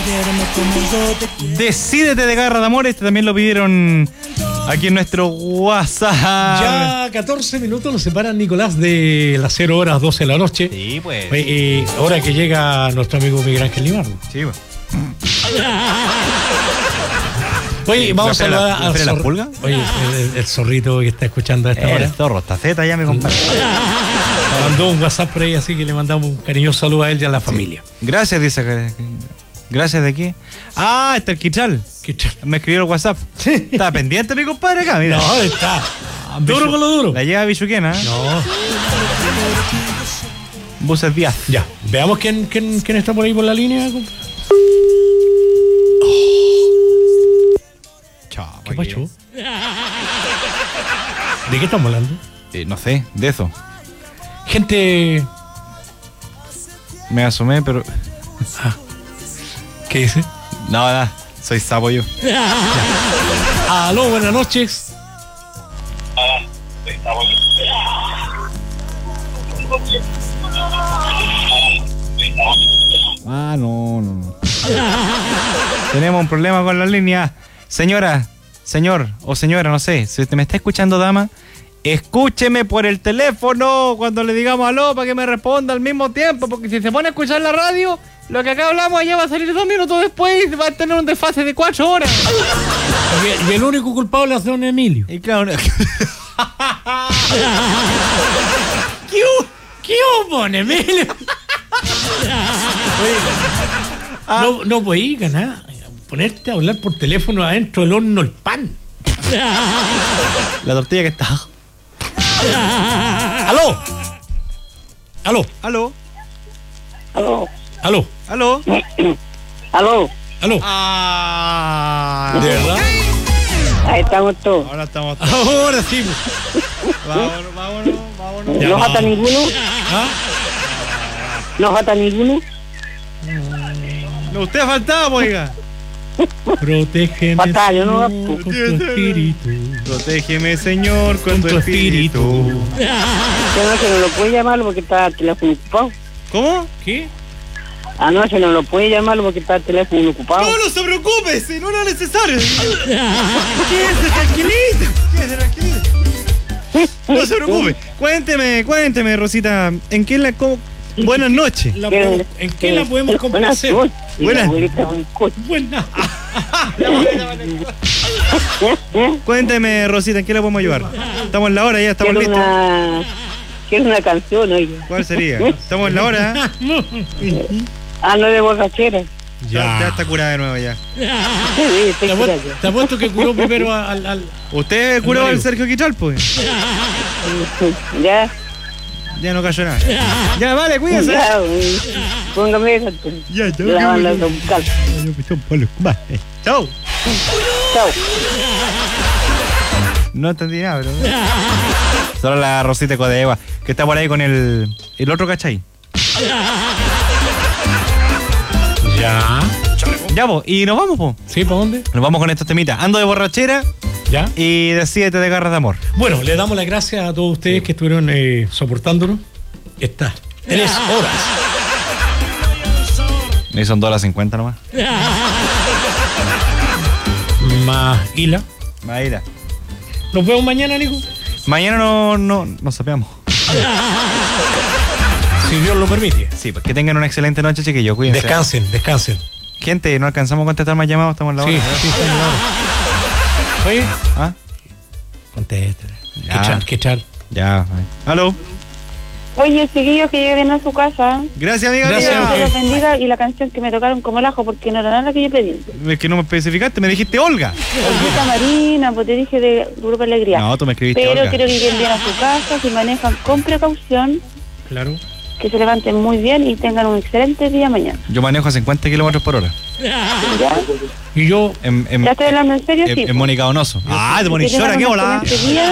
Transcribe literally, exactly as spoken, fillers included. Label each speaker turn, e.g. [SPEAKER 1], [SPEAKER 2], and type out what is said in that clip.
[SPEAKER 1] Decídete de Garra de Amor. Este también lo pidieron aquí en nuestro WhatsApp.
[SPEAKER 2] Ya catorce minutos nos separan, Nicolás, de las cero horas doce de la noche.
[SPEAKER 1] Sí, pues.
[SPEAKER 2] Eh, eh, hora que llega nuestro amigo Miguel Ángel Limardo.
[SPEAKER 1] Sí, pues.
[SPEAKER 2] Oye, vamos a saludar al
[SPEAKER 1] la
[SPEAKER 2] zorro.
[SPEAKER 1] pulga.
[SPEAKER 2] Oye, el, el, el zorrito que está escuchando a esta
[SPEAKER 1] El
[SPEAKER 2] hora.
[SPEAKER 1] zorro, está zeta ya, mi compadre.
[SPEAKER 2] Me mandó un WhatsApp por ahí, así que le mandamos un cariñoso saludo a él y a la familia.
[SPEAKER 1] Gracias, dice. que- Gracias de qué. Ah, está el Quichal.
[SPEAKER 2] Quichal.
[SPEAKER 1] Me escribió el WhatsApp. Está pendiente mi compadre acá, mira.
[SPEAKER 2] No, está duro con lo duro.
[SPEAKER 1] La lleva Bichuquena. ¿eh?
[SPEAKER 2] No.
[SPEAKER 1] Buses Díaz.
[SPEAKER 2] Ya, veamos quién, quién, quién está por ahí por la línea.
[SPEAKER 1] Chao,
[SPEAKER 2] ¿Qué pasó? ¿De qué estamos hablando?
[SPEAKER 1] Eh, no sé, de eso.
[SPEAKER 2] Gente.
[SPEAKER 1] Me asomé, pero.
[SPEAKER 2] ¿Qué dice?
[SPEAKER 1] No, nada. Soy sapo yo.
[SPEAKER 2] Aló, buenas noches.
[SPEAKER 1] Ah, no, no, no. Tenemos un problema con la línea. Señora, señor o señora, no sé. Si usted me está escuchando, dama, escúcheme por el teléfono cuando le digamos aló para que me responda al mismo tiempo. Porque si se pone a escuchar la radio, lo que acá hablamos allá va a salir dos minutos después y va a tener un desfase de cuatro horas.
[SPEAKER 2] Y, y el único culpable es don Emilio.
[SPEAKER 1] Y claro, no.
[SPEAKER 2] ¿Qué hubo? ¿Qué hubo, don Emilio?
[SPEAKER 1] Ah.
[SPEAKER 2] No, no podéis ganar. Ponerte a hablar por teléfono adentro del horno el pan.
[SPEAKER 1] La tortilla que está.
[SPEAKER 2] ¡Aló! ¡Aló!
[SPEAKER 1] Aló,
[SPEAKER 3] Aló,
[SPEAKER 2] ¡Aló!
[SPEAKER 1] aló.
[SPEAKER 3] aló,
[SPEAKER 2] ¡Aló!
[SPEAKER 1] Ah,
[SPEAKER 2] ¿De verdad?
[SPEAKER 3] ahí estamos todos.
[SPEAKER 1] Ahora estamos.
[SPEAKER 2] Ahora sí.
[SPEAKER 1] Vámonos, vámonos, vámonos.
[SPEAKER 2] Ya,
[SPEAKER 3] ¿No
[SPEAKER 2] vamos.
[SPEAKER 3] jata ninguno?
[SPEAKER 2] ¿Ah?
[SPEAKER 3] ¿No jata ninguno?
[SPEAKER 1] No, usted faltaba, oiga.
[SPEAKER 2] Protégeme,
[SPEAKER 3] Fatal, ¿no?
[SPEAKER 2] Señor, con tu espíritu.
[SPEAKER 1] Protégeme, Señor, con,
[SPEAKER 2] Con
[SPEAKER 1] tu
[SPEAKER 2] tu
[SPEAKER 1] espíritu.
[SPEAKER 2] espíritu.
[SPEAKER 3] Anoche no lo puede llamarlo porque está el teléfono ocupado.
[SPEAKER 1] ¿Cómo?
[SPEAKER 2] ¿Qué?
[SPEAKER 3] Anoche no lo puede llamarlo porque está el teléfono ocupado.
[SPEAKER 1] No, no se preocupe, si no era necesario. Quédese tranquilito. Quédese tranquilito. No se preocupe. Cuénteme, cuénteme, Rosita. ¿En qué la... cómo- Buenas noches.
[SPEAKER 2] La podemos- ¿En qué la podemos complacer?
[SPEAKER 3] Buenas noches.
[SPEAKER 1] Buenas.
[SPEAKER 3] La abuelita con coche.
[SPEAKER 2] Buena.
[SPEAKER 1] Cuénteme, Rosita, ¿en qué la podemos ayudar? Estamos en la hora ya, estamos
[SPEAKER 3] Quiero
[SPEAKER 1] listos.
[SPEAKER 3] una... Quiero una canción, oye.
[SPEAKER 1] ¿Cuál sería? Estamos en la hora. ¿eh?
[SPEAKER 3] Ah, no de borrachera.
[SPEAKER 1] Ya. ya está curada de nuevo ya.
[SPEAKER 3] Sí, estoy
[SPEAKER 2] Te
[SPEAKER 3] curada.
[SPEAKER 2] apuesto, te apuesto que curó primero al... al...
[SPEAKER 1] ¿Usted curó al Sergio Quichal, pues?
[SPEAKER 3] Ya,
[SPEAKER 1] Ya no cayó nada. Ya, vale, cuídese.
[SPEAKER 3] ya, güey. Póngame esa.
[SPEAKER 1] Ya, ya,
[SPEAKER 3] La
[SPEAKER 1] ya,
[SPEAKER 3] banda
[SPEAKER 1] ya.
[SPEAKER 3] de buscar.
[SPEAKER 1] Chao.
[SPEAKER 3] Chao.
[SPEAKER 1] No entendí nada, pero... Solo la Rosita Codegua, que está por ahí con el, el otro, ¿cachai?
[SPEAKER 2] Ya.
[SPEAKER 1] Ya, po, y nos vamos, po.
[SPEAKER 2] ¿Sí? ¿Para dónde?
[SPEAKER 1] Nos vamos con estos temitas. Ando de borrachera
[SPEAKER 2] ¿Ya?
[SPEAKER 1] y Decídete de Garras de Amor.
[SPEAKER 2] Bueno, le damos las gracias a todos ustedes que estuvieron eh, soportándonos estas tres horas.
[SPEAKER 1] Y son dos las cincuenta nomás.
[SPEAKER 2] Más Hila.
[SPEAKER 1] Maíra.
[SPEAKER 2] Nos vemos mañana, Nico.
[SPEAKER 1] Mañana no, no, nos sapeamos.
[SPEAKER 2] Si Dios lo permite.
[SPEAKER 1] Sí, pues que tengan una excelente noche, chiquillos. Cuídense.
[SPEAKER 2] Descansen, descansen.
[SPEAKER 1] Gente, no alcanzamos a contestar más llamados, estamos en la hora.
[SPEAKER 2] Sí, sí, está en la hora. Oye,
[SPEAKER 1] ¿Ah?
[SPEAKER 2] contéstale.
[SPEAKER 1] Ya.
[SPEAKER 2] ¿Qué char, qué char?
[SPEAKER 1] Ya. Aló.
[SPEAKER 3] Oye, chiquillos, que lleguen a su casa.
[SPEAKER 1] Gracias, amiga.
[SPEAKER 2] Gracias,
[SPEAKER 1] mía.
[SPEAKER 3] Que Dios los bendiga y la canción que me tocaron como el ajo porque no era nada que yo pedí.
[SPEAKER 1] Es que no me especificaste, me dijiste Olga.
[SPEAKER 3] Olguita Marina, pues te dije de Grupo Alegría.
[SPEAKER 1] No, tú me escribiste
[SPEAKER 3] Pero
[SPEAKER 1] Olga.
[SPEAKER 3] quiero que lleguen bien a su casa, si manejan con precaución,
[SPEAKER 2] Claro.
[SPEAKER 3] que se levanten muy bien y tengan un excelente día mañana.
[SPEAKER 1] Yo manejo a cincuenta kilómetros por hora.
[SPEAKER 3] ¿Ya?
[SPEAKER 2] Y yo
[SPEAKER 1] En, en,
[SPEAKER 3] ¿Ya estoy hablando en serio?
[SPEAKER 1] en,
[SPEAKER 3] Sí.
[SPEAKER 1] en Mónica Donoso. Ah, de
[SPEAKER 3] Si
[SPEAKER 1] Monichora,
[SPEAKER 3] tienen
[SPEAKER 1] qué
[SPEAKER 3] un
[SPEAKER 1] volada.
[SPEAKER 3] excelente día,